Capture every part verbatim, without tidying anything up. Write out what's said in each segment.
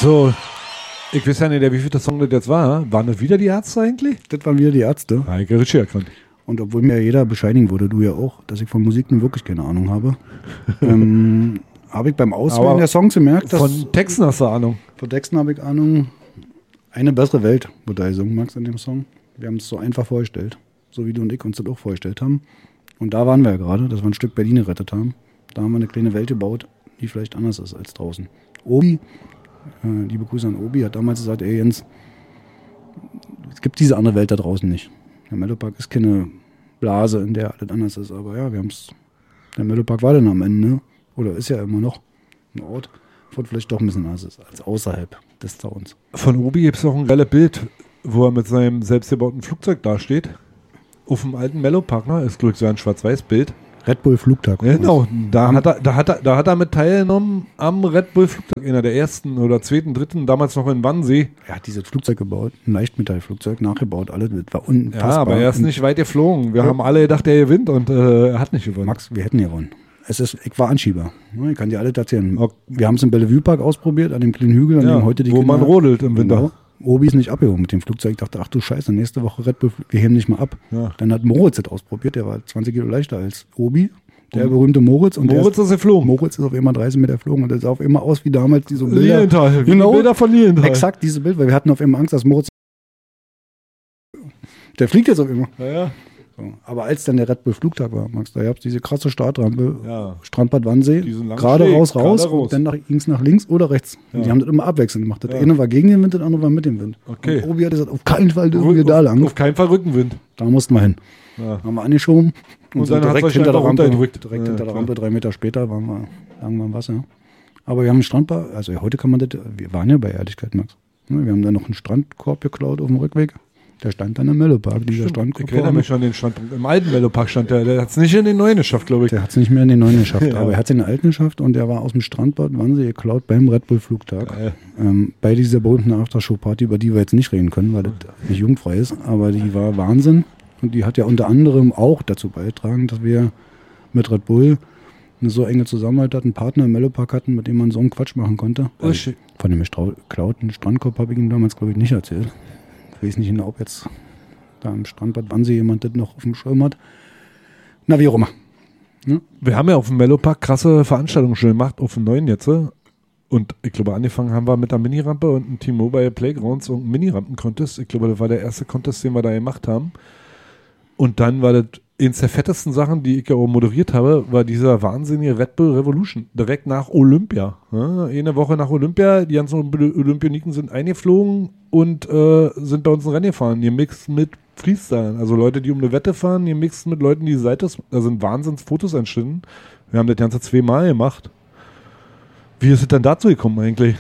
So, ich weiß ja nicht, wie viel der Song das jetzt war. Waren das wieder die Ärzte eigentlich? Das waren wieder die Ärzte. Ja, ich habe richtig erkannt. Und obwohl mir jeder bescheinigen würde, du ja auch, dass ich von Musik nun wirklich keine Ahnung habe, ähm, habe ich beim Auswählen Aber der Songs gemerkt, dass... Von Texten hast du Ahnung. Von Texten habe ich Ahnung. Eine bessere Welt, wurde da gesungen, Max, in dem Song. Wir haben es so einfach vorgestellt. So wie du und ich uns das auch vorgestellt haben. Und da waren wir ja gerade, dass wir ein Stück Berlin gerettet haben. Da haben wir eine kleine Welt gebaut, die vielleicht anders ist als draußen. Obi, äh, liebe Grüße an Obi, hat damals gesagt, ey Jens, es gibt diese andere Welt da draußen nicht. Der Mellowpark ist keine Blase, in der alles anders ist. Aber ja, wir haben es. Der Mellowpark war dann am Ende, oder ist ja immer noch ein Ort, wo vielleicht doch ein bisschen anders ist, als außerhalb des Zauns. Von Obi gibt es auch ein geiles Bild, wo er mit seinem selbstgebauten Flugzeug dasteht. Auf dem alten Mellowpark, ne? Ist, glaube ich, so ein Schwarz-Weiß-Bild. Red Bull Flugtag. Genau, da hat, er, da, hat er, da hat er mit teilgenommen am Red Bull Flugtag, einer der ersten oder zweiten, dritten, damals noch in Wannsee. Er hat dieses Flugzeug gebaut, ein Leichtmetallflugzeug, nachgebaut, alles, das war unfassbar. Ja, aber er ist nicht weit geflogen. Wir ja. haben alle gedacht, er gewinnt und äh, er hat nicht gewonnen. Max, wir hätten gewonnen. Es ist, ich war Anschieber. Ich kann dir alles erzählen. Okay. Wir haben es im Bellevue Park ausprobiert, an dem kleinen Hügel, an ja, dem heute die wo Kinder, man rodelt im Winter. Genau. Obi ist nicht abgehoben mit dem Flugzeug. Ich dachte, ach du Scheiße, nächste Woche Red Bull, wir heben nicht mal ab. Ja. Dann hat Moritz das ausprobiert, der war zwanzig Kilo leichter als Obi. Der berühmte Moritz. Und Moritz ist, ist geflogen. Moritz ist auf immer dreißig Meter geflogen und das sah auf immer aus wie damals diese Bilder. Lilienthal, genau, Bilder von Lilienthal. Exakt diese Bild, weil wir hatten auf immer Angst, dass Moritz, der fliegt jetzt auf immer. Ja, ja. So. Aber als dann der Red Bull Flugtag war, Max, da gab es diese krasse Startrampe, ja. Strandbad Wannsee, gerade Steg, raus, raus, raus. und dann ging es nach links oder rechts. Ja. Die haben das immer abwechselnd gemacht. Das ja. eine war gegen den Wind, das andere war mit dem Wind. Okay. Und Obi hat gesagt, auf keinen Fall dürfen wir da lang. Auf keinen Fall Rückenwind. Da mussten wir hin. Ja. Haben wir angeschoben und, und dann direkt hinter der Rampe, direkt ja, hinter der Rampe, drei Meter später waren wir lagen wir im Wasser. Aber wir haben einen Strandbar, also heute kann man das, wir waren ja bei Ehrlichkeit, Max. Wir haben dann noch einen Strandkorb geklaut auf dem Rückweg. Der stand dann im Mellowpark, dieser Strandkorb. Ich erinnere mich schon an den Standpunkt. Im alten Mellowpark stand der, der hat es nicht in den neuen geschafft, glaube ich. Der hat es nicht mehr in den neuen geschafft, ja. aber er hat es in den alten geschafft und der war aus dem Strandbad Wannsee geklaut beim Red Bull Flugtag. Ähm, bei dieser berühmten Aftershow-Party, über die wir jetzt nicht reden können, weil das nicht jugendfrei ist, aber die war Wahnsinn. Und die hat ja unter anderem auch dazu beigetragen, dass wir mit Red Bull eine so enge Zusammenarbeit hatten, einen Partner im Mellowpark hatten, mit dem man so einen Quatsch machen konnte. Also von dem geklauten Strandkorb habe ich ihm damals, glaube ich, nicht erzählt. Ich weiß nicht genau, ob jetzt da im Strandbad Wannsee jemand das noch auf dem Schirm hat. Na, wie auch immer. Ja? Wir haben ja auf dem Mellowpark krasse Veranstaltungen schon gemacht, auf dem neuen jetzt. Und ich glaube, angefangen haben wir mit einer Minirampe und einem T-Mobile Playgrounds und einem Minirampen-Contest. Ich glaube, das war der erste Contest, den wir da gemacht haben. Und dann war das eins der fettesten Sachen, die ich ja auch moderiert habe, war dieser wahnsinnige Red Bull Revolution. Direkt nach Olympia. Ja, eine Woche nach Olympia, die ganzen Olympioniken sind eingeflogen und äh, sind bei uns ein Rennen gefahren. Gemixt mit Freestyle. Also Leute, die um eine Wette fahren, gemixt mit Leuten, die Seite, da sind Wahnsinnsfotos entstanden. Wir haben das Ganze zweimal gemacht. Wie ist es denn dazu gekommen eigentlich?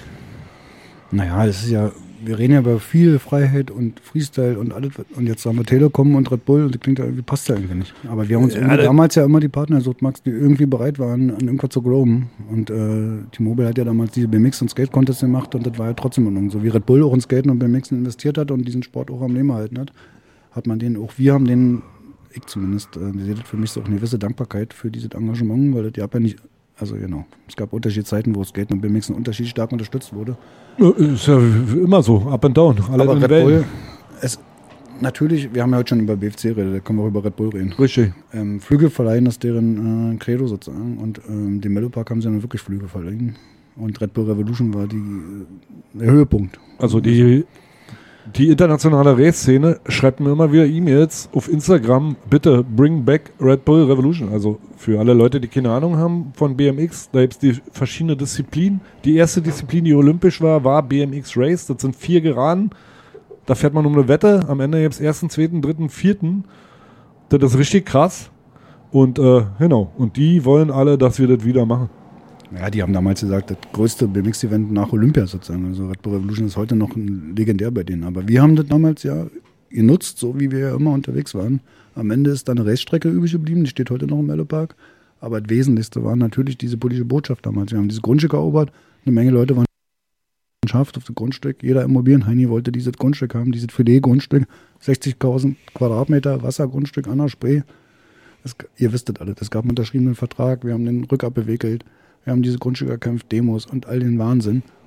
Naja, das ist ja, wir reden ja über viel Freiheit und Freestyle und alles. Und jetzt haben wir Telekom und Red Bull und das klingt ja irgendwie, passt ja irgendwie nicht. Aber wir haben uns ja, damals ja immer die Partner gesucht, Max, die irgendwie bereit waren, an irgendwas zu glauben. Und äh, T-Mobile hat ja damals diese B M X und Skate-Contest gemacht und das war ja trotzdem in Ordnung. So wie Red Bull auch in Skaten und B M X investiert hat und diesen Sport auch am Leben erhalten hat, hat man den, auch wir haben den, ich zumindest, äh, das ist für mich so auch eine gewisse Dankbarkeit für dieses Engagement, weil das ja nicht. Also genau, es gab unterschiedliche Zeiten, wo Skaten und B M X unterschiedlich stark unterstützt wurde. Ist ja immer so, up and down. Alle Aber in Red Wellen. Bull, es, natürlich, wir haben ja heute schon über B F C geredet, da können wir auch über Red Bull reden. Richtig. Ähm, Flüge verleihen, das ist deren äh, Credo sozusagen. Und ähm, dem Mellowpark haben sie dann wirklich Flüge verliehen. Und Red Bull Revolution war die, äh, der Höhepunkt. Also die... Die internationale Race-Szene schreibt mir immer wieder E-Mails auf Instagram, bitte bring back Red Bull Revolution. Also für alle Leute, die keine Ahnung haben von B M X, da gibt es die verschiedenen Disziplinen. Die erste Disziplin, die olympisch war, war B M X Race. Das sind vier Geraden. Da fährt man um eine Wette. Am Ende gibt es ersten, zweiten, dritten, vierten. Das ist richtig krass. Und äh, genau. Und die wollen alle, dass wir das wieder machen. Ja, die haben damals gesagt, das größte B M X-Event nach Olympia sozusagen. Also Red Bull Revolution ist heute noch legendär bei denen. Aber wir haben das damals ja genutzt, so wie wir ja immer unterwegs waren. Am Ende ist da eine Racestrecke übrig geblieben, die steht heute noch im Mellowpark. Aber das Wesentlichste war natürlich diese politische Botschaft damals. Wir haben dieses Grundstück erobert, eine Menge Leute waren scharf auf das Grundstück. Jeder Immobilienheini wollte dieses Grundstück haben, dieses Filet-Grundstück, sechzigtausend Quadratmeter Wassergrundstück an der Spree. Das, ihr wisst das alle, es gab einen unterschriebenen Vertrag, wir haben den Rückabbewickelt. Wir haben diese Grundstücke erkämpft, Demos und all den Wahnsinn.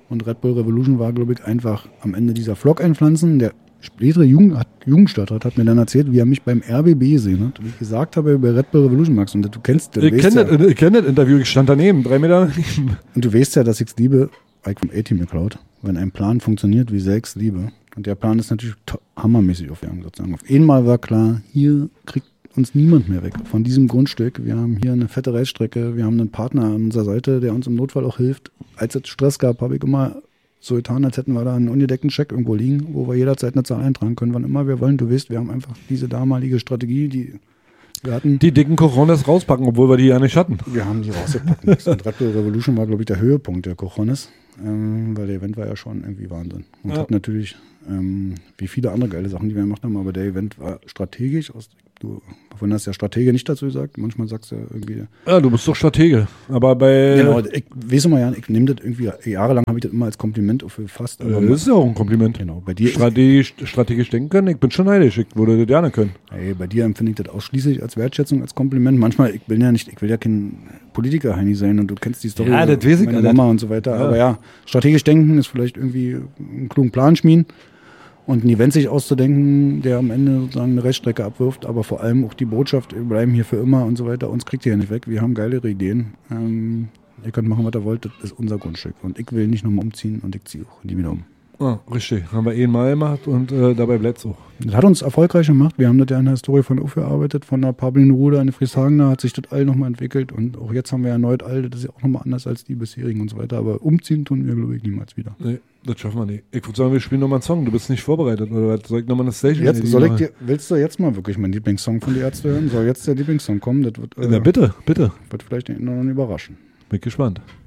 Und Red Bull Revolution war, glaube ich, einfach am Ende dieser Vlog einpflanzen. Der spätere Jugend, hat, Jugendstadtrat hat mir dann erzählt, wie er mich beim R B B gesehen hat. Und ich gesagt habe über Red Bull Revolution, Max. Und du kennst du Ich kenne ja, das, kenn das Interview, ich stand daneben, drei Meter daneben. Und du weißt ja, dass ich es liebe, Ike vom A-Team geklaut. Wenn ein Plan funktioniert, wie sehr ich es liebe. Und der Plan ist natürlich hammermäßig aufgegangen, sozusagen. Auf einmal war klar, hier kriegt uns niemand mehr weg von diesem Grundstück. Wir haben hier eine fette Reisstrecke, wir haben einen Partner an unserer Seite, der uns im Notfall auch hilft. Als es Stress gab, habe ich immer so getan, als hätten wir da einen ungedeckten Scheck irgendwo liegen, wo wir jederzeit eine Zahl eintragen können, wann immer wir wollen. Du weißt, wir haben einfach diese damalige Strategie, die wir hatten. Die dicken Cojones rauspacken, obwohl wir die ja nicht hatten. Wir haben die rausgepackt. Und Red Bull Revolution war, glaube ich, der Höhepunkt der Cojones, ähm, weil der Event war ja schon irgendwie Wahnsinn. Und ja. hat natürlich, ähm, wie viele andere geile Sachen, die wir gemacht haben, aber der Event war strategisch. Aus, du vorhin hast ja Stratege nicht dazu gesagt, manchmal sagst du ja irgendwie. Ja, du bist doch Stratege, aber bei... Genau, ich weiß immer ja, ich nehme das irgendwie, jahrelang habe ich das immer als Kompliment aufgefasst. Aber das ist ja auch ein Kompliment. Genau, bei dir strategisch, strategisch denken können, ich bin schon neidisch, ich würde das gerne können. Hey, bei dir empfinde ich das ausschließlich als Wertschätzung, als Kompliment. Manchmal, ich will ja nicht, ich will ja kein Politiker-Heini sein und du kennst die Story, ja, das weiß ich meine Mama und so weiter. Ja. Aber ja, strategisch denken ist vielleicht irgendwie einen klugen Plan schmieden. Und ein Event sich auszudenken, der am Ende sozusagen eine Reststrecke abwirft, aber vor allem auch die Botschaft, wir bleiben hier für immer und so weiter, uns kriegt ihr ja nicht weg, wir haben geilere Ideen. Ähm, ihr könnt machen, was ihr wollt, das ist unser Grundstück. Und ich will nicht nochmal umziehen und ich ziehe auch nie wieder um. Ah, richtig, haben wir eh mal gemacht und äh, dabei bleibt es auch. Das hat uns erfolgreich gemacht, wir haben das ja in der Historie von aufgearbeitet, von der Pablinruder in Frieshagen, da hat sich das all nochmal entwickelt und auch jetzt haben wir erneut all, das ist ja auch nochmal anders als die bisherigen und so weiter, aber umziehen tun wir, glaube ich, niemals wieder. Nee. Das schaffen wir nicht. Ich würde sagen, wir spielen nochmal einen Song. Du bist nicht vorbereitet, oder was? Soll ich nochmal eine Station? Jetzt, soll ich dir, willst du jetzt mal wirklich meinen Lieblingssong von die Ärzte hören? Soll jetzt der Lieblingssong kommen? Das wird, äh, Na bitte, bitte. Wird vielleicht noch überraschen. Bin gespannt.